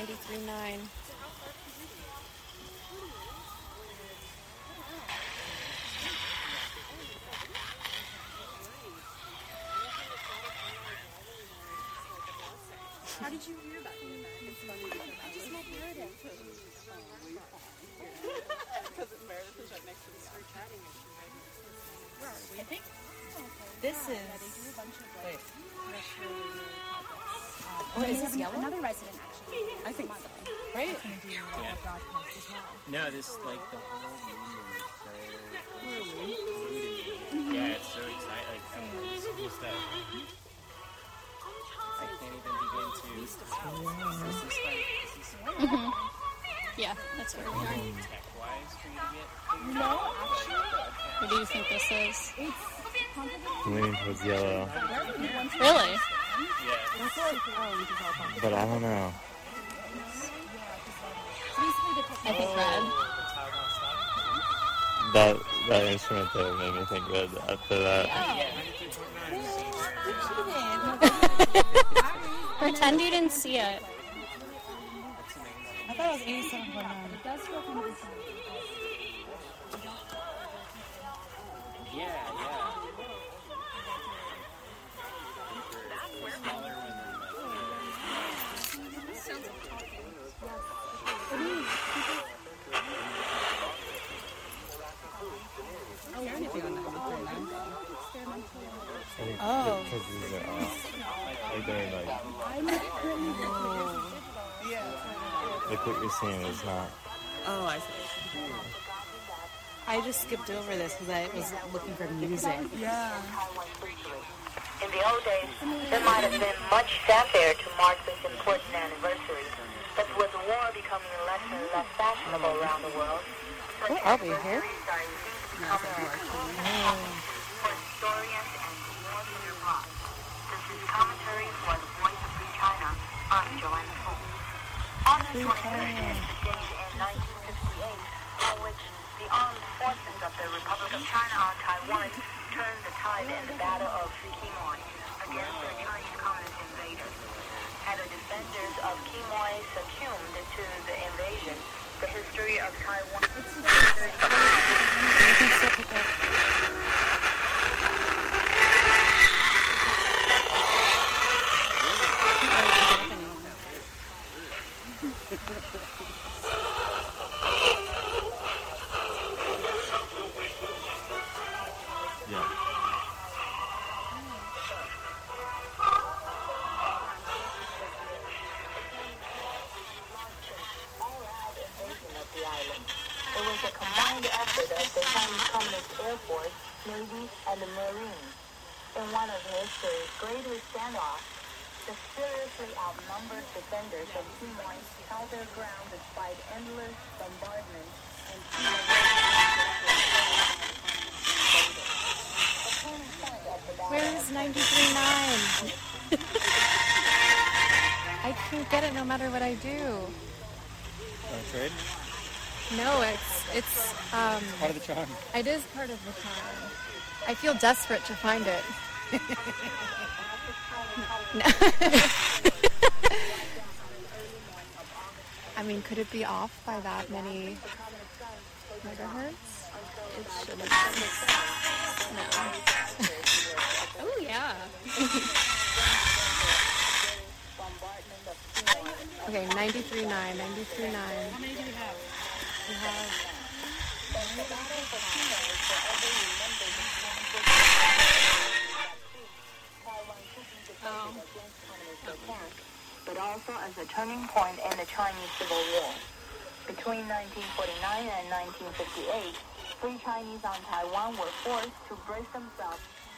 93.9. How did you hear about me? It's funny because I just met Meredith. Because Meredith is right next to me. We're chatting and she's right next to us. Where are we? I think this is... Yeah, they do a bunch of like... Wait, is this yellow? Another resident, actually. I think so. Right? Broadcast as well. No, this, like, the whole movie is so... Yeah, it's so exciting. Like, it's just that... I can't even begin to... This is Mm-hmm. Yeah, that's where we are. tech-wise for you to get... No, actually... What do you think this is? It's complicated. I'm leaning towards yellow, Really? Yeah. but I don't know. I think red. That instrument there made me think red after that. Pretend you didn't see it. I thought it was 87.9. It does feel kind of exciting. Yeah. Oh. Because these are off. Like they're like, like what you're seeing is not. Oh, I see. I just skipped over this because I was looking for music. Yeah. In the old days, there might have been much fanfare to mark this important anniversary, but with the war becoming less and less fashionable around the world, Where are we here? for historians and war theater props. This is commentary for the Voice of Free China. I'm Joanne Fu. On the 23rd is the date in 1958 on which the armed forces of the Republic of China on Taiwan turned the tide in the Battle of Quemoy against the Chinese Communist invaders. Had the defenders of Quemoy succumbed to the invasion, the history of Taiwan... Yeah. It was a combined effort of the Chinese Communist Air Force, Navy, and the Marines. In one of history's greatest standoffs, the seriously outnumbered defenders of Quemoy held their ground despite endless bombardment and Where is 93.9? I can't get it no matter what I do. Want to trade? No, it's Part of the charm. it is part of the charm. I feel desperate to find it. No. I mean, could it be off by that many megahertz? It shouldn't. No. Oh, yeah. Okay, 93.9, 93.9. How many do we have? We have... but also as a turning point in the Chinese Civil War. Between 1949 and 1958, free Chinese on Taiwan were forced to brace themselves